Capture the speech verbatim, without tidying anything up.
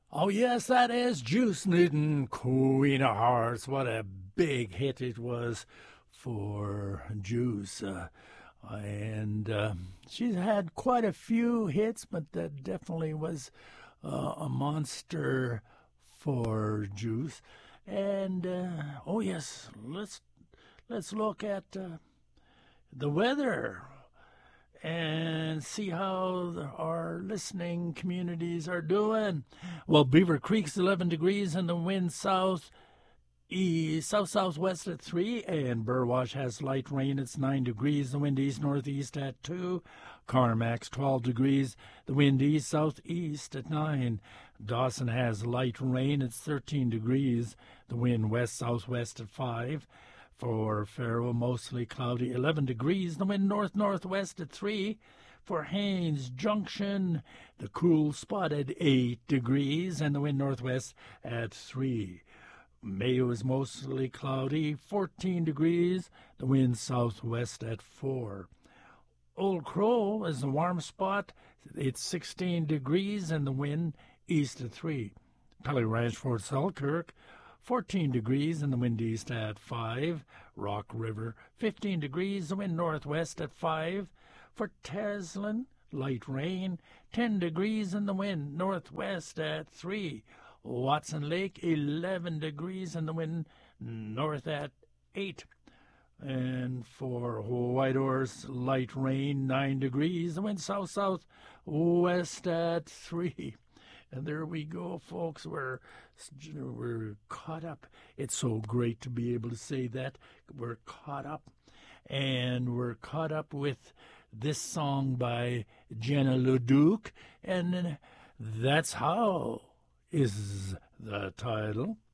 Oh, yes, that is Juice Newton, Queen of Hearts. What a big hit it was for Juice. Uh, and uh, she's had quite a few hits, but that definitely was uh, a monster for Juice. And, uh, oh, yes, let's, let's look at uh, the weather and see how our listening communities are doing. Well, Beaver Creek's eleven degrees and the wind south east, south southwest at three, and Burwash has light rain. It's nine degrees. The wind east northeast at two. Carmack's twelve degrees. The wind east southeast at nine. Dawson has light rain. It's thirteen degrees. The wind west southwest at five. For Faro, mostly cloudy, eleven degrees. The wind north-northwest at three. For Haines Junction, the cool spot at eight degrees, and the wind northwest at three. Mayo is mostly cloudy, fourteen degrees. The wind southwest at four. Old Crow is the warm spot. It's sixteen degrees, and the wind east at three. Pelly Ranch, Fort Selkirk, fourteen degrees and the wind east at five. Rock River, fifteen degrees, the wind northwest at five. For Teslin, light rain, ten degrees and the wind northwest at three. Watson Lake, eleven degrees and the wind north at eight. And for Whitehorse, light rain, nine degrees, the wind south-south west at three. And there we go, folks. We're we're caught up. It's so great to be able to say that. We're caught up. And we're caught up with this song by Jenna LeDuc. And That's How is the title.